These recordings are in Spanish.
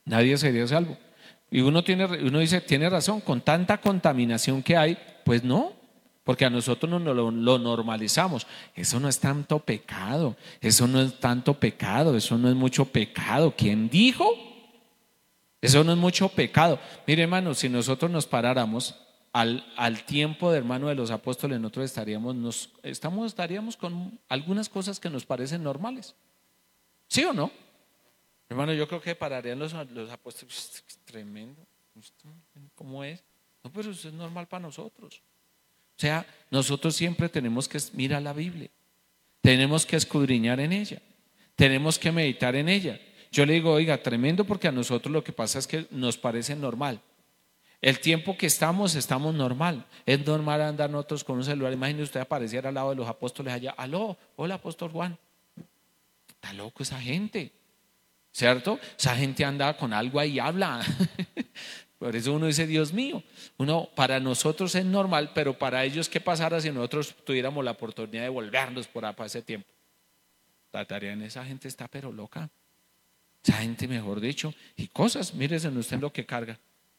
nadie sería salvo. Y uno dice, tiene razón, con tanta contaminación que hay, pues no, porque a nosotros lo normalizamos. Eso no es tanto pecado, eso no es tanto pecado, eso no es mucho pecado. ¿Quién dijo? Eso no es mucho pecado. Mire, hermano, si nosotros nos paráramos al tiempo de hermano de los apóstoles, nosotros estaríamos con algunas cosas que nos parecen normales. ¿Sí o no? Hermano, yo creo que pararían los apóstoles. Tremendo. ¿Cómo es? No, pero eso es normal para nosotros. O sea, nosotros siempre tenemos que mirar la Biblia, tenemos que escudriñar en ella, tenemos que meditar en ella. Yo le digo, oiga, tremendo, porque a nosotros lo que pasa es que nos parece normal. El tiempo que estamos normal. Es normal andar nosotros con un celular. Imagínese usted apareciera al lado de los apóstoles allá. Aló, hola apóstol Juan. Está loco esa gente, ¿cierto? Esa gente anda con algo ahí y habla. Por eso uno dice, Dios mío, para nosotros es normal, pero para ellos, ¿qué pasara si nosotros tuviéramos la oportunidad de volvernos por para ese tiempo? La tarea en esa gente está pero loca. Esa gente, mejor dicho, y cosas, mírese usted en lo que carga.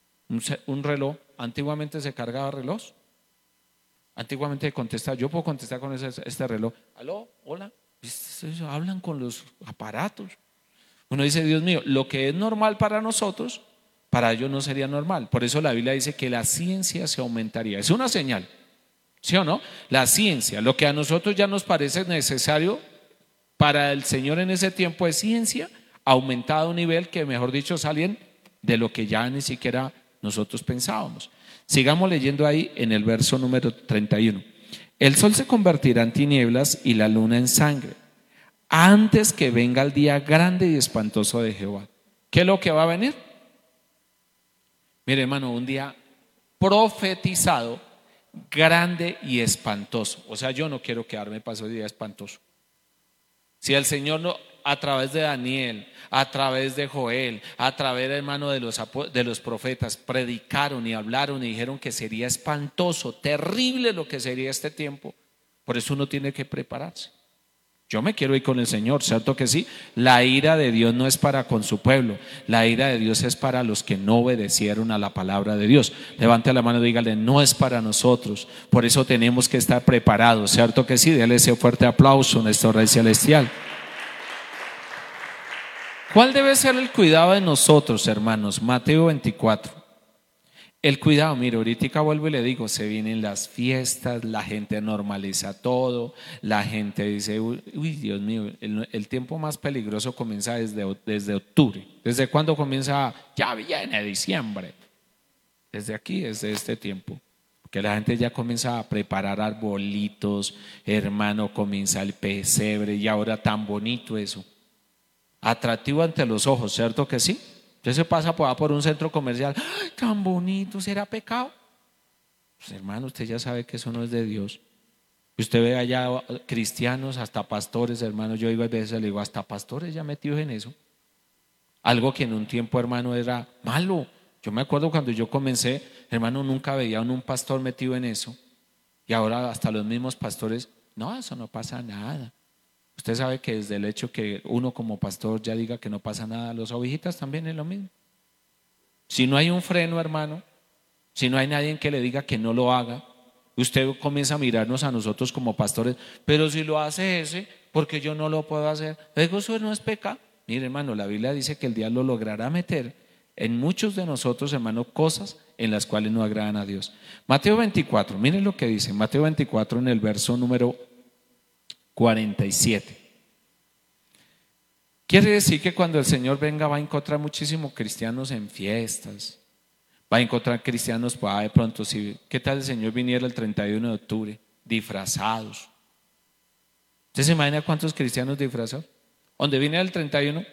Un reloj, antiguamente se cargaba reloj. Antiguamente contestaba, yo puedo contestar con este reloj. Aló, hola. Hablan con los aparatos. Uno dice, Dios mío, lo que es normal para nosotros, para ellos no sería normal. Por eso la Biblia dice que la ciencia se aumentaría. Es una señal, ¿sí o no? La ciencia, lo que a nosotros ya nos parece necesario, para el Señor en ese tiempo es ciencia aumentada a un nivel que, mejor dicho, salen de lo que ya ni siquiera nosotros pensábamos. Sigamos leyendo ahí en el verso número 31. El sol se convertirá en tinieblas y la luna en sangre, antes que venga el día grande y espantoso de Jehová. ¿Qué es lo que va a venir? Mire, hermano, un día profetizado, grande y espantoso. O sea, yo no quiero quedarme para ese día espantoso. Si el Señor no, a través de Daniel, a través de Joel, a través, hermano, de los profetas, predicaron y hablaron y dijeron que sería espantoso, terrible lo que sería este tiempo. Por eso uno tiene que prepararse. Yo me quiero ir con el Señor, ¿cierto que sí? La ira de Dios no es para con su pueblo, la ira de Dios es para los que no obedecieron a la palabra de Dios. Levante la mano y dígale, no es para nosotros. Por eso tenemos que estar preparados, ¿cierto que sí? Dele ese fuerte aplauso a nuestro Rey Celestial. ¿Cuál debe ser el cuidado de nosotros, hermanos? Mateo 24. El cuidado, mire, ahorita vuelvo y le digo, se vienen las fiestas, la gente normaliza todo, la gente dice, uy, Dios mío, el tiempo más peligroso comienza desde octubre. ¿Desde cuándo comienza? Ya viene diciembre. Desde aquí, desde este tiempo. Que la gente ya comienza a preparar arbolitos, hermano, comienza el pesebre y ahora tan bonito eso. Atractivo ante los ojos, ¿cierto que sí? Usted se pasa por un centro comercial, ¡ay, tan bonito! ¿Será pecado? Pues hermano, usted ya sabe que eso no es de Dios. Usted ve allá cristianos, hasta pastores, hermano. Yo iba a veces le digo, hasta pastores ya metidos en eso. Algo que en un tiempo, hermano, era malo. Yo me acuerdo cuando yo comencé, hermano, nunca veía a un pastor metido en eso. Y ahora hasta los mismos pastores, no, eso no pasa nada. Usted sabe que desde el hecho que uno como pastor ya diga que no pasa nada, los ovejitas también es lo mismo. Si no hay un freno, hermano, si no hay nadie que le diga que no lo haga, usted comienza a mirarnos a nosotros como pastores, pero si lo hace ese, porque yo no lo puedo hacer. Eso no es pecado. Mire, hermano, la Biblia dice que el diablo logrará meter en muchos de nosotros, hermano, cosas en las cuales no agradan a Dios. Mateo 24, miren lo que dice, Mateo 24 en el verso número 47. Quiere decir que cuando el Señor venga va a encontrar muchísimos cristianos en fiestas, va a encontrar cristianos, pues de pronto, si, ¿qué tal el Señor viniera el 31 de octubre disfrazados? ¿Usted se imagina cuántos cristianos disfrazados? Donde viene el 31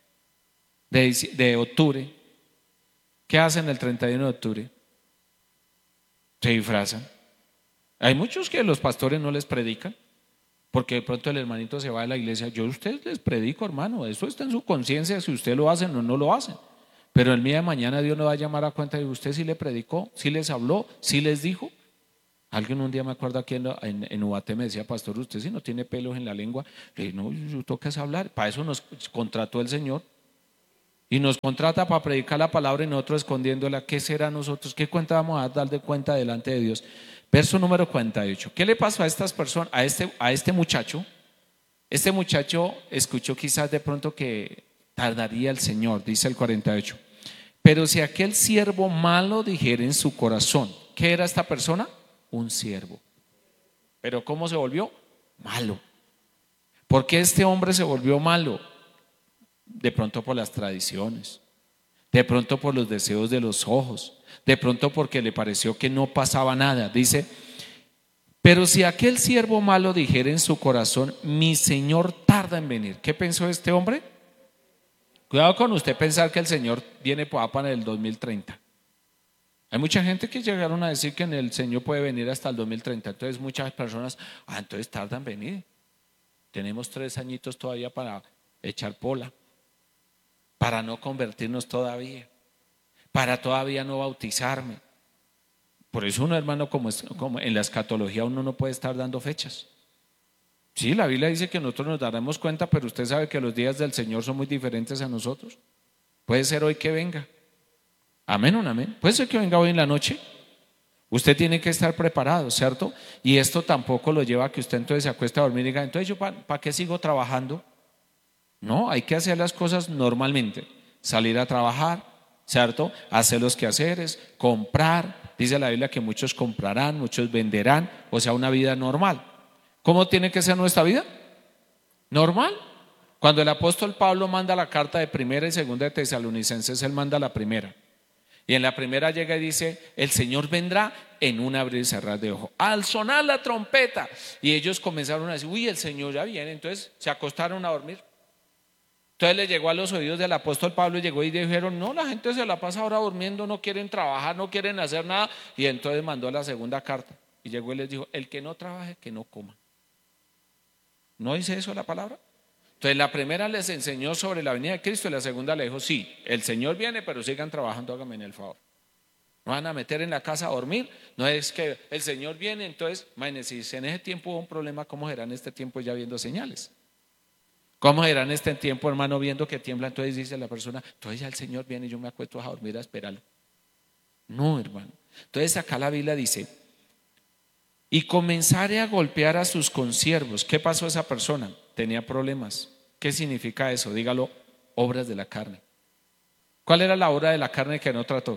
de octubre, ¿qué hacen el 31 de octubre? Se disfrazan. Hay muchos que los pastores no les predican, porque de pronto el hermanito se va de la iglesia. Yo a ustedes les predico, hermano, eso está en su conciencia, si usted lo hacen o no lo hacen. Pero el día de mañana Dios nos va a llamar a cuenta de usted sí le predicó, sí les habló, sí les dijo. Alguien un día me acuerdo aquí en Ubaté me decía, pastor, usted si no tiene pelos en la lengua. Le dije, no, yo toca es hablar, para eso nos contrató el Señor. y nos contrata para predicar la palabra y nosotros escondiéndola, ¿qué será nosotros? ¿Qué cuenta vamos a dar de cuenta delante de Dios? Verso número 48. ¿Qué le pasó a estas personas, a este muchacho? Este muchacho escuchó quizás de pronto que tardaría el Señor, dice el 48. Pero si aquel siervo malo dijera en su corazón, ¿qué era esta persona? Un siervo. ¿Pero cómo se volvió? Malo. ¿Por qué este hombre se volvió malo? De pronto por las tradiciones, de pronto por los deseos de los ojos, de pronto porque le pareció que no pasaba nada. Dice, pero si aquel siervo malo dijera en su corazón, mi Señor tarda en venir. ¿Qué pensó este hombre? Cuidado con usted pensar que el Señor viene para el 2030. Hay mucha gente que llegaron a decir que el Señor puede venir hasta el 2030. Entonces muchas personas, entonces tardan en venir. Tenemos 3 añitos todavía para echar pola, para no convertirnos todavía, para todavía no bautizarme. Por eso uno, hermano, como en la escatología uno no puede estar dando fechas. Sí, la Biblia dice que nosotros nos daremos cuenta, pero usted sabe que los días del Señor son muy diferentes a nosotros. Puede ser hoy que venga. Amén o amén. Puede ser que venga hoy en la noche. Usted tiene que estar preparado, ¿cierto? Y esto tampoco lo lleva a que usted entonces se acueste a dormir y diga, entonces yo ¿para qué sigo trabajando? No, hay que hacer las cosas normalmente. Salir a trabajar, ¿cierto? Hacer los quehaceres, comprar. Dice la Biblia que muchos comprarán, muchos venderán, o sea, una vida normal. ¿Cómo tiene que ser nuestra vida? Normal. Cuando el apóstol Pablo manda la carta de primera y segunda de Tesalonicenses, él manda la primera. Y en la primera llega y dice, el Señor vendrá en un abrir y cerrar de ojo, al sonar la trompeta. Y ellos comenzaron a decir, uy, el Señor ya viene. Entonces se acostaron a dormir. Entonces le llegó a los oídos del apóstol Pablo y llegó y dijeron, no, la gente se la pasa ahora durmiendo, no quieren trabajar, no quieren hacer nada. Y entonces mandó la segunda carta y llegó y les dijo, el que no trabaje, que no coma. ¿No dice eso la palabra? Entonces la primera les enseñó sobre la venida de Cristo y la segunda le dijo, sí, el Señor viene, pero sigan trabajando, háganme en el favor. No van a meter en la casa a dormir, no es que el Señor viene, entonces, imagínense, si en ese tiempo hubo un problema, ¿cómo será en este tiempo ya viendo señales? ¿Cómo será en este tiempo, hermano, viendo que tiembla? Entonces dice la persona, entonces ya el Señor viene y yo me acuesto a dormir a esperarlo. No, hermano. Entonces acá la Biblia dice, y comenzaré a golpear a sus consiervos. ¿Qué pasó a esa persona? Tenía problemas. ¿Qué significa eso? Dígalo, obras de la carne. ¿Cuál era la obra de la carne que no trató?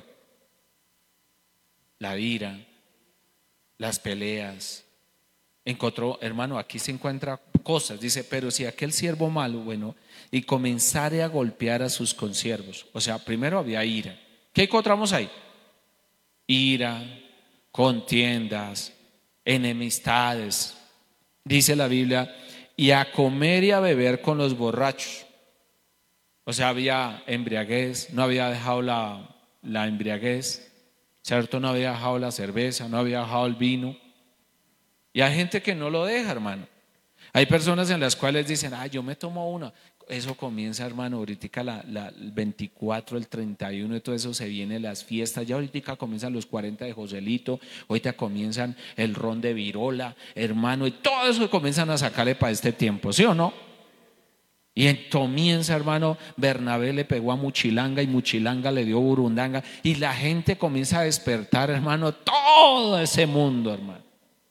La ira, las peleas. Encontró, hermano, aquí se encuentra cosas. Dice, pero si aquel siervo malo, bueno, y comenzare a golpear a sus consiervos. O sea, primero había ira. ¿Qué encontramos ahí? Ira, contiendas, enemistades. Dice la Biblia, y a comer y a beber con los borrachos. O sea, había embriaguez, no había dejado la embriaguez, ¿cierto? No había dejado la cerveza, no había dejado el vino. Y hay gente que no lo deja, hermano. Hay personas en las cuales dicen, yo me tomo una. Eso comienza, hermano, ahorita el 24, el 31 y todo eso se vienen las fiestas. Ya ahorita comienzan los 40 de Joselito, ahorita comienzan el ron de Virola, hermano, y todo eso comienzan a sacarle para este tiempo, ¿sí o no? Y comienza, hermano, Bernabé le pegó a Muchilanga y Muchilanga le dio Burundanga y la gente comienza a despertar, hermano, todo ese mundo, hermano.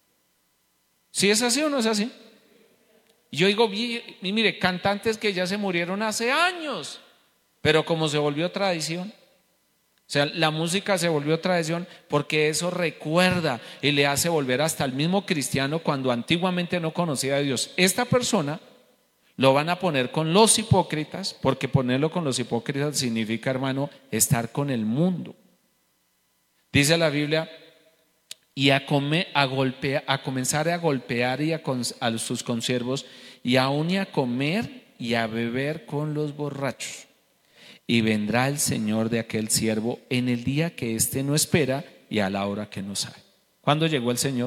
¿Sí es así o no es así? Yo digo, mire, cantantes que ya se murieron hace años, pero como se volvió tradición, o sea, la música se volvió tradición porque eso recuerda y le hace volver hasta el mismo cristiano cuando antiguamente no conocía a Dios. Esta persona lo van a poner con los hipócritas, porque ponerlo con los hipócritas significa, hermano, estar con el mundo. Dice la Biblia, y a comenzar a golpear a sus consiervos, y aún y a comer y a beber con los borrachos. Y vendrá el Señor de aquel siervo en el día que éste no espera y a la hora que no sabe. ¿Cuándo llegó el Señor?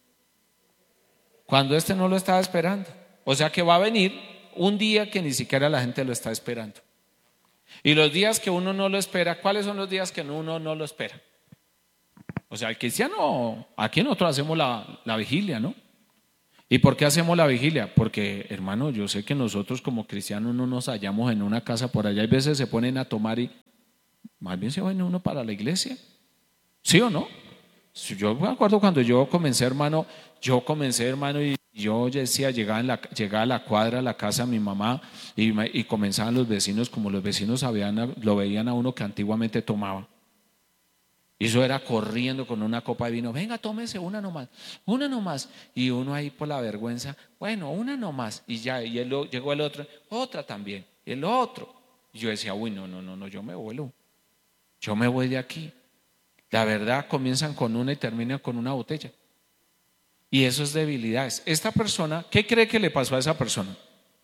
Cuando éste no lo estaba esperando. O sea que va a venir un día que ni siquiera la gente lo está esperando. Y los días que uno no lo espera, ¿cuáles son los días que uno no lo espera? O sea, el cristiano, aquí nosotros hacemos la vigilia, ¿no? ¿Y por qué hacemos la vigilia? Porque, hermano, yo sé que nosotros como cristianos no nos hallamos en una casa por allá. Hay veces se ponen a tomar y más bien se va uno para la iglesia. ¿Sí o no? Yo me acuerdo cuando yo comencé, hermano, y yo decía, llegaba a la cuadra, a la casa de mi mamá, y comenzaban los vecinos, como los vecinos lo veían a uno que antiguamente tomaba. Y eso era corriendo con una copa de vino, venga, tómese una nomás. Y uno ahí por la vergüenza, bueno, una nomás. Y ya, llegó el otro, otra también, y el otro. Y yo decía, uy, no, no, no, no, yo me voy de aquí. La verdad, comienzan con una y terminan con una botella. Y eso es debilidades. Esta persona, ¿qué cree que le pasó a esa persona?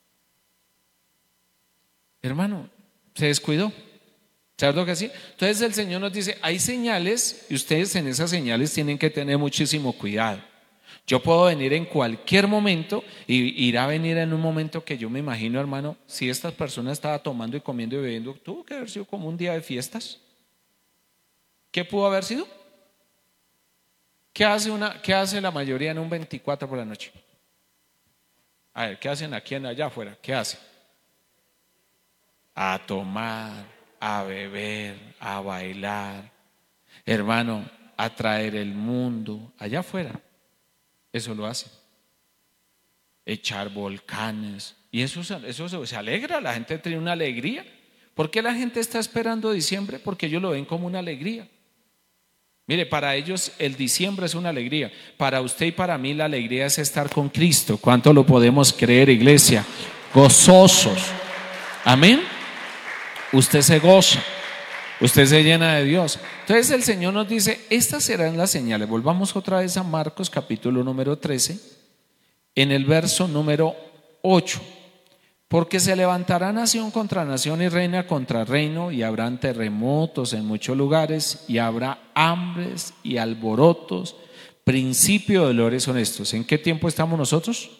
Hermano, se descuidó. ¿Sabes lo que sí? Entonces el Señor nos dice, hay señales y ustedes en esas señales tienen que tener muchísimo cuidado. Yo puedo venir en cualquier momento y irá a venir en un momento que yo me imagino, hermano, si esta persona estaba tomando y comiendo y bebiendo, tuvo que haber sido como un día de fiestas. ¿Qué pudo haber sido? ¿Qué hace la mayoría en un 24 por la noche? A ver, ¿qué hacen aquí allá afuera? ¿Qué hacen? A tomar, a beber, a bailar, hermano, a traer el mundo allá afuera. Eso lo hacen. Echar volcanes. Y eso se alegra, la gente tiene una alegría. ¿Por qué la gente está esperando diciembre? Porque ellos lo ven como una alegría. Mire, para ellos el diciembre es una alegría. Para usted y para mí la alegría es estar con Cristo. ¿Cuánto lo podemos creer, iglesia? Gozosos. Amén. Usted se goza, usted se llena de Dios. Entonces el Señor nos dice, estas serán las señales. Volvamos otra vez a Marcos capítulo número 13, en el verso número 8. Porque se levantará nación contra nación y reina contra reino, y habrán terremotos en muchos lugares, y habrá hambres y alborotos. Principio de dolores son estos. ¿En qué tiempo estamos nosotros?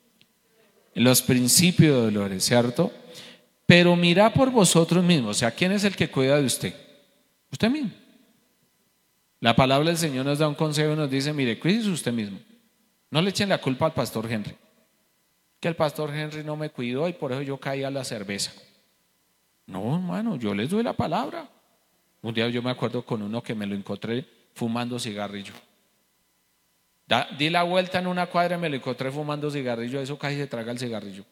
En los principios de dolores, ¿cierto? Pero mirad por vosotros mismos. O sea, ¿quién es el que cuida de usted? Usted mismo. La palabra del Señor nos da un consejo y nos dice, mire, cuídese usted mismo. No le echen la culpa al pastor Henry. Que el pastor Henry no me cuidó y por eso yo caí a la cerveza. No, hermano, yo les doy la palabra. Un día yo me acuerdo con uno que me lo encontré fumando cigarrillo. Di la vuelta en una cuadra y me lo encontré fumando cigarrillo. Eso casi se traga el cigarrillo.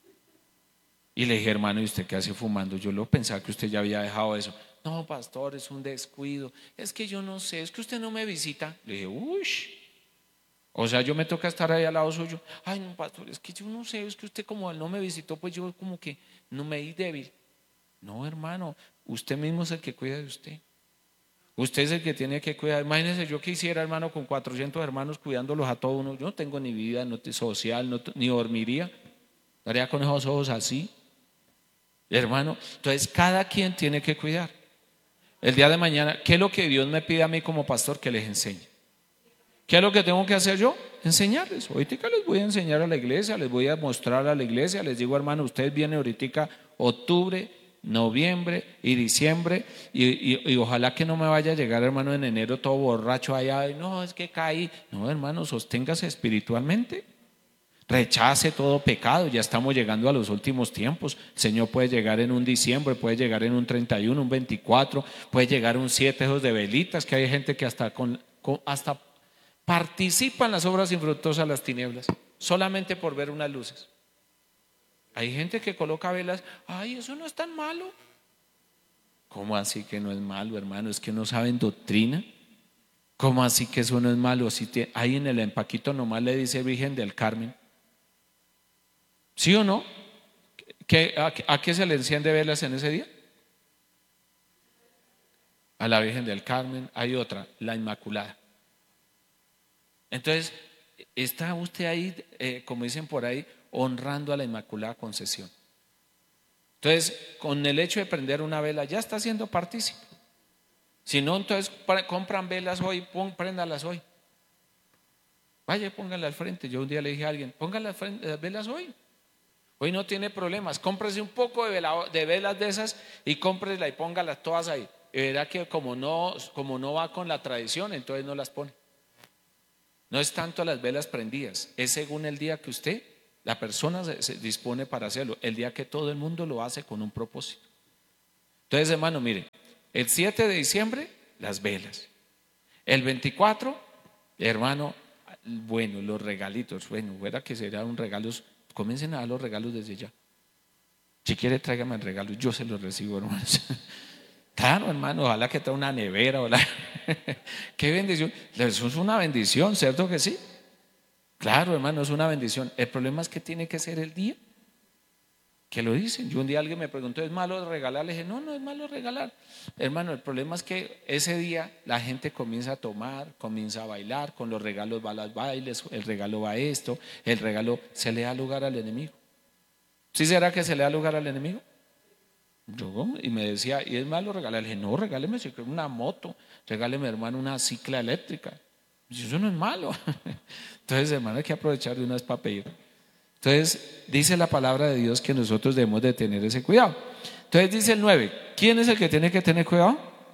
Y le dije, hermano, ¿y usted qué hace fumando? Yo lo pensaba que usted ya había dejado eso. No, pastor, es un descuido. Es que yo no sé, es que usted no me visita. Le dije, uy. O sea, yo me toca estar ahí al lado suyo. Ay, no, pastor, es que yo no sé, es que usted como él no me visitó, pues yo como que no me di débil. No, hermano, usted mismo es el que cuida de usted. Usted es el que tiene que cuidar. Imagínese yo que hiciera, hermano, con 400 hermanos cuidándolos a todos uno. Yo no tengo ni vida social, ni dormiría. Estaría con esos ojos así. Hermano, entonces cada quien tiene que cuidar. El día de mañana, ¿qué es lo que Dios me pide a mí como pastor? Que les enseñe. ¿Qué es lo que tengo que hacer yo? Enseñarles. Ahorita les voy a enseñar a la iglesia, les voy a mostrar a la iglesia. Les digo, hermano, ustedes vienen ahorita octubre, noviembre y diciembre, y ojalá que no me vaya a llegar, hermano, en enero todo borracho allá. No, es que caí. No, hermano, sosténgase espiritualmente. Rechace todo pecado, ya estamos llegando a los últimos tiempos. El Señor puede llegar en un diciembre, puede llegar en un 31, un 24, puede llegar un 7 esos de velitas, que hay gente que hasta participa en las obras infructuosas de las tinieblas, solamente por ver unas luces. Hay gente que coloca velas, ay, eso no es tan malo. ¿Cómo así que no es malo, hermano? ¿Es que no saben doctrina? ¿Cómo así que eso no es malo? Si ahí en el empaquito nomás le dice Virgen del Carmen. ¿Sí o no? ¿A qué se le enciende velas en ese día? A la Virgen del Carmen. Hay otra, la Inmaculada. Entonces, está usted ahí, como dicen por ahí, honrando a la Inmaculada Concepción. Entonces, con el hecho de prender una vela, ya está siendo partícipe. Si no, entonces compran velas hoy, préndalas hoy. Vaya y pónganlas al frente. Yo un día le dije a alguien, pongan las velas hoy. Hoy no tiene problemas, cómprese un poco de velas de esas y cómpresela y póngalas todas ahí. Y verá que como no va con la tradición, entonces no las pone. No es tanto las velas prendidas, es según el día que usted, la persona se dispone para hacerlo, el día que todo el mundo lo hace con un propósito. Entonces, hermano, mire, el 7 de diciembre, las velas. El 24, hermano, bueno, los regalitos, bueno, fuera que serán regalos, comiencen a dar los regalos desde ya. Si quiere, tráigame el regalo, yo se los recibo, hermanos. Claro, hermano, ojalá que traiga una nevera, ojalá. Qué bendición. Eso es una bendición, ¿cierto que sí? Claro, hermano, es una bendición. El problema es que tiene que ser el día que lo dicen. Yo un día alguien me preguntó, ¿es malo regalar? Le dije, no, no es malo regalar. Hermano, el problema es que ese día la gente comienza a tomar, comienza a bailar, con los regalos va a los bailes, el regalo va a esto, el regalo se le da lugar al enemigo. ¿Sí será que se le da lugar al enemigo? Y me decía, ¿y es malo regalar? Le dije, no, regáleme si quiere una moto, regáleme, hermano, una cicla eléctrica. Y eso no es malo. Entonces, hermano, hay que aprovechar de unas para pedir. Entonces, dice la palabra de Dios que nosotros debemos de tener ese cuidado. Entonces dice el 9, ¿quién es el que tiene que tener cuidado?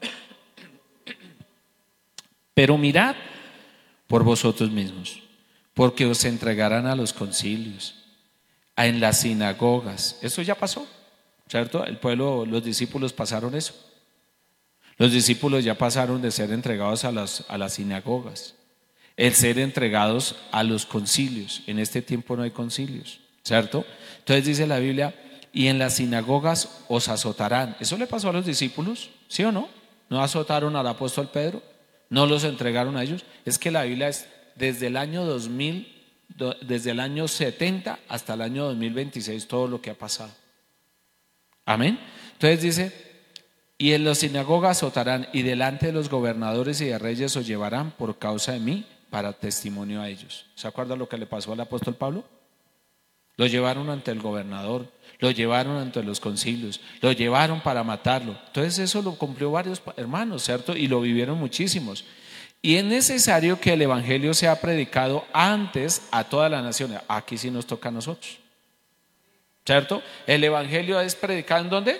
Pero mirad por vosotros mismos, porque os entregarán a los concilios, en las sinagogas. Eso ya pasó, ¿cierto? El pueblo, los discípulos pasaron eso. Los discípulos ya pasaron de ser entregados a las sinagogas, el ser entregados a los concilios. En este tiempo no hay concilios, ¿cierto? Entonces dice la Biblia, y en las sinagogas os azotarán. ¿Eso le pasó a los discípulos? ¿Sí o no? ¿No azotaron al apóstol Pedro? ¿No los entregaron a ellos? Es que la Biblia es desde el año 2000, desde el año 70 hasta el año 2026 todo lo que ha pasado. Amén. Entonces dice, y en las sinagogas azotarán, y delante de los gobernadores y de reyes os llevarán por causa de mí para testimonio a ellos. ¿Se acuerdan lo que le pasó al apóstol Pablo? Lo llevaron ante el gobernador, lo llevaron ante los concilios, lo llevaron para matarlo. Entonces eso lo cumplió varios hermanos, ¿cierto? Y lo vivieron muchísimos. Y es necesario que el evangelio sea predicado antes a todas las naciones. Aquí sí nos toca a nosotros, ¿cierto? El evangelio es predicado ¿en dónde?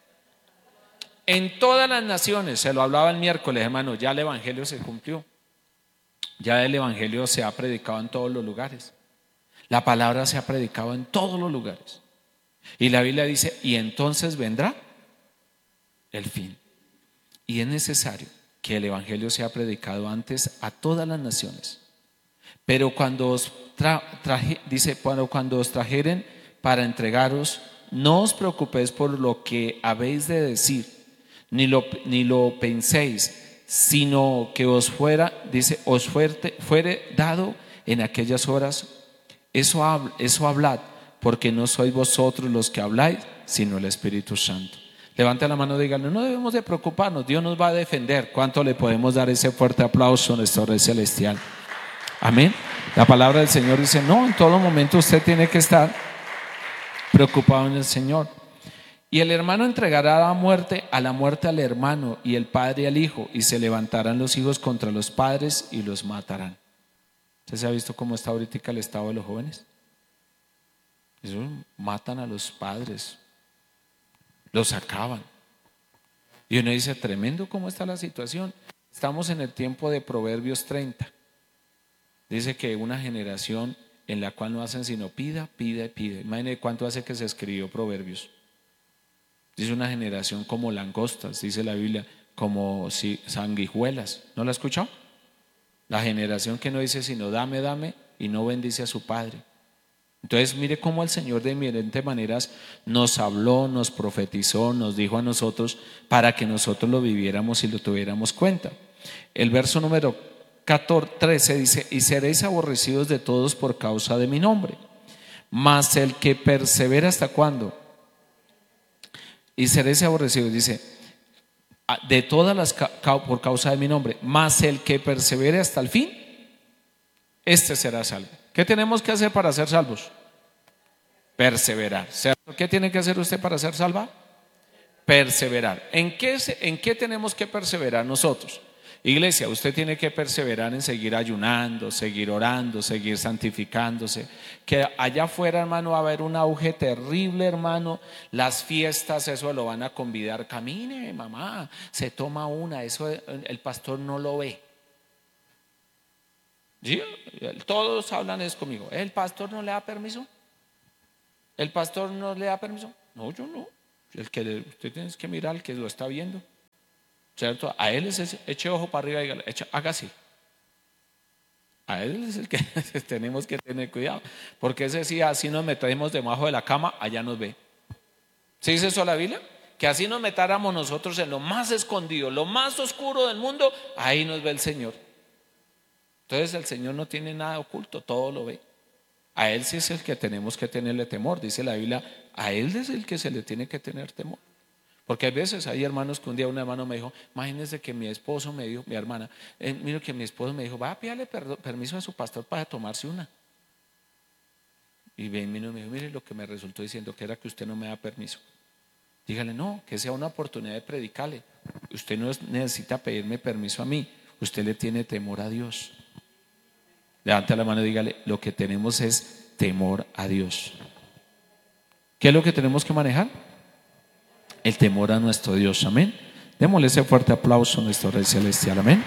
En todas las naciones. Se lo hablaba el miércoles, hermano, ya el evangelio se cumplió. Ya el evangelio se ha predicado en todos los lugares. La palabra se ha predicado en todos los lugares. Y la Biblia dice, y entonces vendrá el fin. Y es necesario que el evangelio sea predicado antes a todas las naciones. Pero cuando os cuando os trajeren para entregaros, no os preocupéis por lo que habéis de decir, ni lo penséis, sino que os fuere dado en aquellas horas. Eso hablad, porque no sois vosotros los que habláis, sino el Espíritu Santo. Levante la mano y díganle, no debemos de preocuparnos, Dios nos va a defender. ¿Cuánto le podemos dar ese fuerte aplauso a nuestro Rey Celestial? Amén. La palabra del Señor dice, no, en todo momento usted tiene que estar preocupado en el Señor. Y el hermano entregará a la muerte al hermano, y el padre al hijo, y se levantarán los hijos contra los padres y los matarán. ¿Usted se ha visto cómo está ahorita el estado de los jóvenes? Ellos matan a los padres, los acaban. Y uno dice, tremendo cómo está la situación. Estamos en el tiempo de Proverbios 30. Dice que una generación en la cual no hacen sino pida, pida y pida. Imagínense cuánto hace que se escribió Proverbios. Dice una generación como langostas, dice la Biblia, como sanguijuelas. ¿No la ha escuchado? La generación que no dice sino dame, dame, y no bendice a su padre. Entonces mire cómo el Señor de diferentes maneras nos habló, nos profetizó, nos dijo a nosotros para que nosotros lo viviéramos y lo tuviéramos cuenta. El verso número 13 dice, y seréis aborrecidos de todos por causa de mi nombre, mas el que persevera ¿hasta cuándo? Y seréis aborrecidos, dice, de todas las por causa de mi nombre, mas el que persevere hasta el fin, este será salvo. ¿Qué tenemos que hacer para ser salvos? Perseverar, ¿cierto? ¿Qué tiene que hacer usted para ser salva? Perseverar. ¿En qué tenemos que perseverar nosotros? Iglesia, usted tiene que perseverar en seguir ayunando, seguir orando, seguir santificándose. Que allá afuera, hermano, va a haber un auge terrible, hermano. Las fiestas, eso lo van a convidar. Camine, mamá, se toma una. Eso el pastor no lo ve. ¿Sí? Todos hablan es conmigo. ¿El pastor no le da permiso? ¿El pastor no le da permiso? No, yo no. Usted tiene que mirar al que lo está viendo, ¿cierto? A él eche ojo para arriba y dígale, haga así. A él es el que tenemos que tener cuidado, porque ese sí, así nos metemos debajo de la cama, allá nos ve. ¿Sí dice eso la Biblia? Que así nos metáramos nosotros en lo más escondido, lo más oscuro del mundo, ahí nos ve el Señor. Entonces el Señor no tiene nada oculto, todo lo ve. A Él sí es el que tenemos que tenerle temor, dice la Biblia, a Él es el que se le tiene que tener temor. Porque hay veces, hay hermanos que un día un hermano me dijo, imagínense que mi esposo me dijo, mi hermana, mire que mi esposo me dijo, va a pedirle permiso a su pastor para tomarse una. Y vino y me dijo, mire lo que me resultó diciendo, que era que usted no me da permiso. Dígale, no, que sea una oportunidad de predicarle. Usted no necesita pedirme permiso a mí, usted le tiene temor a Dios. Levante la mano y dígale, lo que tenemos es temor a Dios. ¿Qué es lo que tenemos que manejar? El temor a nuestro Dios, amén. Démosle ese fuerte aplauso a nuestro Rey Celestial, amén.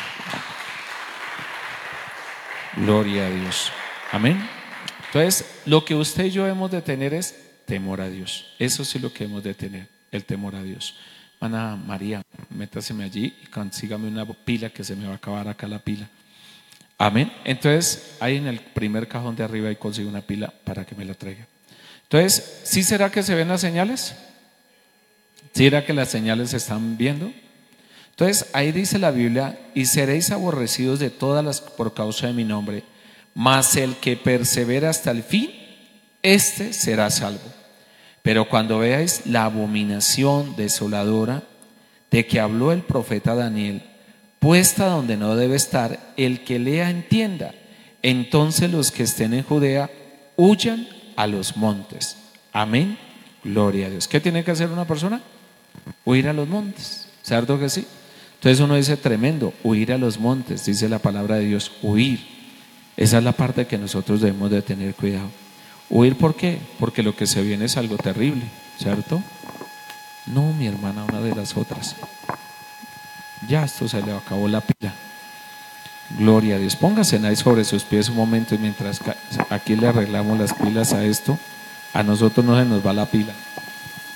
Gloria a Dios, amén. Entonces, lo que usted y yo hemos de tener es temor a Dios. Eso sí lo que hemos de tener, el temor a Dios. Ana María, métaseme allí y consígame una pila que se me va a acabar acá la pila. Amén. Entonces, ahí en el primer cajón de arriba ahí consigo una pila para que me la traiga. Entonces, ¿sí será que se ven las señales? ¿Sí será que las señales se están viendo? Entonces, ahí dice la Biblia, y seréis aborrecidos de todas las por causa de mi nombre, mas el que persevera hasta el fin, este será salvo. Pero cuando veáis la abominación desoladora de que habló el profeta Daniel, puesta donde no debe estar, el que lea entienda. Entonces los que estén en Judea huyan a los montes. Amén. Gloria a Dios. ¿Qué tiene que hacer una persona? Huir a los montes. ¿Cierto que sí? Entonces uno dice tremendo, huir a los montes, dice la palabra de Dios, huir. Esa es la parte que nosotros debemos de tener cuidado. ¿Huir por qué? Porque lo que se viene es algo terrible, ¿cierto? No, mi hermana, una de las otras. Ya esto se le acabó la pila. Gloria a Dios. Póngase ahí sobre sus pies un momento y mientras aquí le arreglamos las pilas a esto, a nosotros no se nos va la pila.